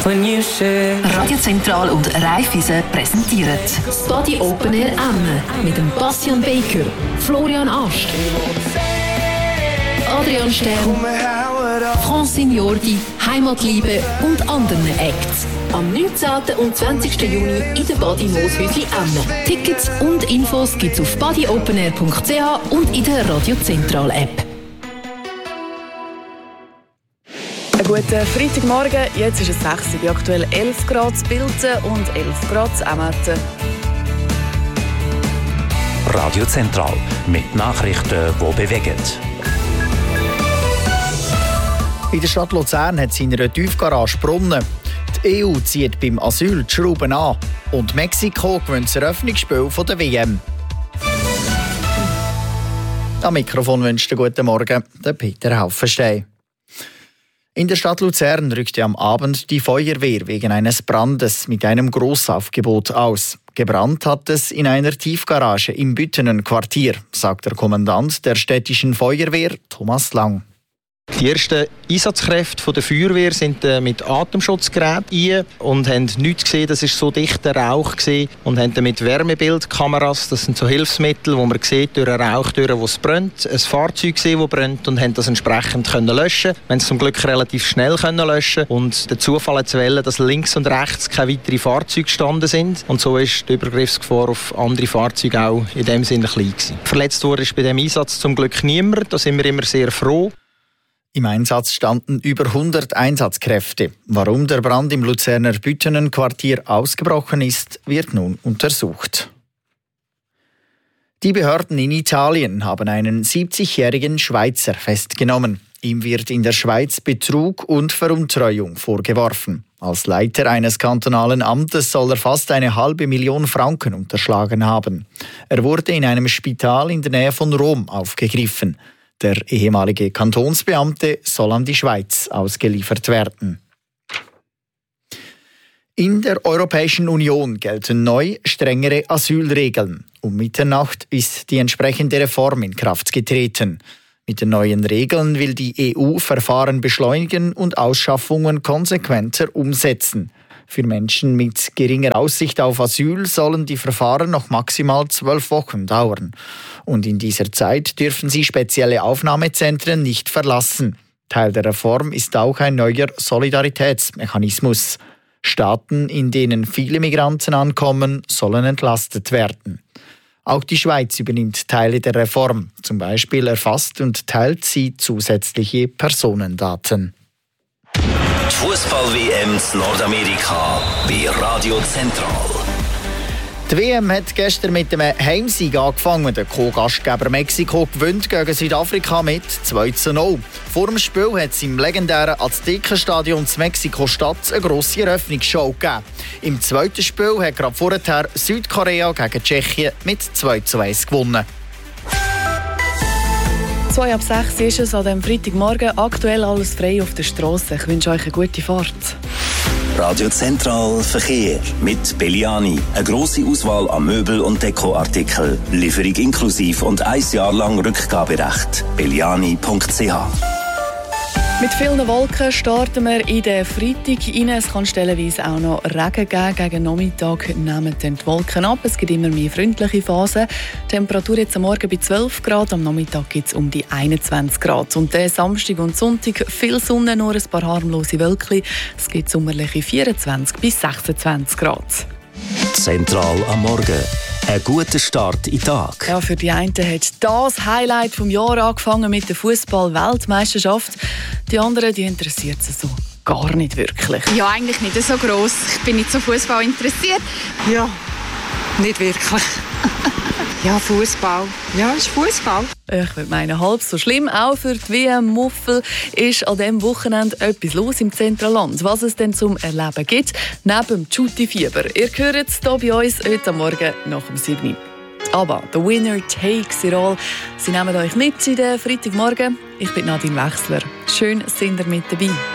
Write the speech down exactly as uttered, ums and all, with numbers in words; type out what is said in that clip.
Radio Zentral und Raiffeisen präsentieren das Body Open Air Emmen mit dem Bastian Baker, Florian Ast, Adrian Stern, Francine Jordi, Heimatliebe und anderen Acts. Am neunzehnten und zwanzigsten Juni in der Body Mooshäusli Emmen. Tickets und Infos gibt's auf bodyopenair punkt c h und in der Radio Zentral App. Einen guten Freitagmorgen, jetzt ist es sechs Uhr, aktuell elf Grad in Bilten und elf Grad in Emmental. Radio Zentral mit Nachrichten, die bewegen. In der Stadt Luzern hat es in einer Tiefgarage Brunnen. Die E U zieht beim Asyl die Schrauben an. Und Mexiko gewinnt das Eröffnungsspiel der W M. Am Mikrofon wünscht einen guten Morgen der Peter Haufenstein. In der Stadt Luzern rückte am Abend die Feuerwehr wegen eines Brandes mit einem Grossaufgebot aus. Gebrannt hat es in einer Tiefgarage im Büttener Quartier, sagt der Kommandant der städtischen Feuerwehr, Thomas Lang. Die ersten Einsatzkräfte der Feuerwehr sind mit Atemschutzgeräten ein und haben nichts gesehen. Das war so dichter Rauch gewesen, und haben mit Wärmebildkameras, das sind so Hilfsmittel, wo man sieht durch einen Rauch, durch wo es brennt, ein Fahrzeug gesehen, das brennt, und haben das entsprechend können löschen. Wir haben es zum Glück relativ schnell können löschen und der Zufall hat zu wählen, dass links und rechts keine weiteren Fahrzeuge gestanden sind, und so ist die Übergriffsgefahr auf andere Fahrzeuge auch in dem Sinne klein gewesen. Verletzt wurde ist bei dem Einsatz zum Glück niemand. Da sind wir immer sehr froh. Im Einsatz standen über hundert Einsatzkräfte. Warum der Brand im Luzerner Büttener Quartier ausgebrochen ist, wird nun untersucht. Die Behörden in Italien haben einen siebzigjährigen Schweizer festgenommen. Ihm wird in der Schweiz Betrug und Veruntreuung vorgeworfen. Als Leiter eines kantonalen Amtes soll er fast eine halbe Million Franken unterschlagen haben. Er wurde in einem Spital in der Nähe von Rom aufgegriffen. Der ehemalige Kantonsbeamte soll an die Schweiz ausgeliefert werden. In der Europäischen Union gelten neu strengere Asylregeln. Um Mitternacht ist die entsprechende Reform in Kraft getreten. Mit den neuen Regeln will die E U Verfahren beschleunigen und Ausschaffungen konsequenter umsetzen. Für Menschen mit geringer Aussicht auf Asyl sollen die Verfahren noch maximal zwölf Wochen dauern. Und in dieser Zeit dürfen sie spezielle Aufnahmezentren nicht verlassen. Teil der Reform ist auch ein neuer Solidaritätsmechanismus. Staaten, in denen viele Migranten ankommen, sollen entlastet werden. Auch die Schweiz übernimmt Teile der Reform. Zum Beispiel erfasst und teilt sie zusätzliche Personendaten. Die Fußball-W M in Nordamerika bei Radio Zentral. Die W M hat gestern mit einem Heimsieg angefangen. Der Co-Gastgeber Mexiko gewinnt gegen Südafrika mit zwei zu null. Vor dem Spiel hat es im legendären Aztekenstadion in Mexiko-Stadt eine grosse Eröffnungsshow gegeben. Im zweiten Spiel hat gerade vorher Südkorea gegen Tschechien mit zwei zu eins gewonnen. zwei ab sechs ist es an diesem Freitagmorgen. Aktuell alles frei auf der Straße. Ich wünsche euch eine gute Fahrt. Radio Zentral Verkehr mit Belliani. Eine grosse Auswahl an Möbel- und Dekoartikeln. Lieferung inklusiv und ein Jahr lang Rückgaberecht. belliani punkt c h. Mit vielen Wolken starten wir in den Freitag rein. Es kann stellenweise auch noch Regen geben. Gegen Nachmittag nehmen dann die Wolken ab. Es gibt immer mehr freundliche Phasen. Die Temperatur jetzt am Morgen bei zwölf Grad, am Nachmittag gibt es um die einundzwanzig Grad. Und der Samstag und Sonntag viel Sonne, nur ein paar harmlose Wölkchen. Es gibt sommerliche vierundzwanzig bis sechsundzwanzig Grad. Zentral am Morgen. Ein guter Start in den Tag. Ja, für die einen hat das Highlight vom Jahr angefangen mit der Fußball-Weltmeisterschaft. Die anderen, die interessiert sie so gar nicht wirklich. Ja, eigentlich nicht so gross. Ich bin nicht so Fußball interessiert. Ja, nicht wirklich. Ja, Fußball. Ja, ist Fußball. Ich würde meinen, halb so schlimm. Auch für die W M-Muffel ist an diesem Wochenende etwas los im Zentralland. Was es denn zum Erleben gibt, neben dem Tutti-Fieber. Ihr hört es hier bei uns heute Morgen nach dem sieben. Aber «The Winner Takes It All». Sie nehmen euch mit in den Freitagmorgen. Ich bin Nadine Wechsler. Schön, sind ihr mit dabei.